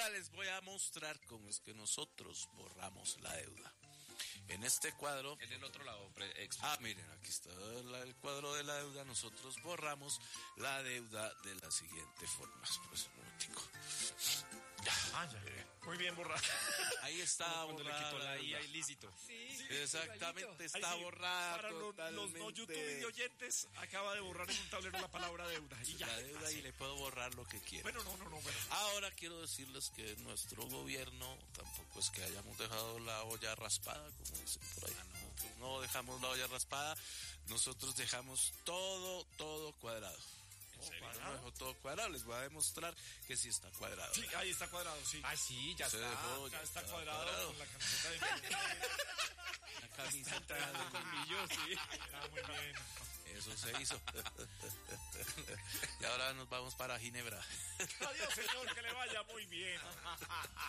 Ahora les voy a mostrar cómo es que nosotros borramos la deuda. En este cuadro... En el otro lado. miren, aquí está el cuadro de la deuda. Nosotros borramos la deuda de la siguiente forma. Pues, un momentico. Ya. Muy bien borrado. Ahí está cuando borrada le quitó la IA deuda. ilícito. Sí, Exactamente, igualito. está borrada Para los totalmente. no YouTube y oyentes, acaba de borrar en un tablero la palabra deuda. Y ya. La deuda y le puedo borrar lo que quiera. Bueno, no. Bueno. Ahora quiero decirles que nuestro gobierno tampoco es que hayamos dejado la olla raspada, como dicen por ahí. No dejamos la olla raspada, nosotros dejamos todo cuadrado. ¿Cuadrado? Dejo todo cuadrado, les voy a demostrar que sí está cuadrado. Sí, ahí está cuadrado, sí. Ah, sí, ya Se está. dejó, Ya está cuadrado con la camiseta de la camiseta de Colmillo, sí. Ah, muy bien. Eso se hizo. Y ahora nos vamos para Ginebra. Adiós, señor, que le vaya muy bien.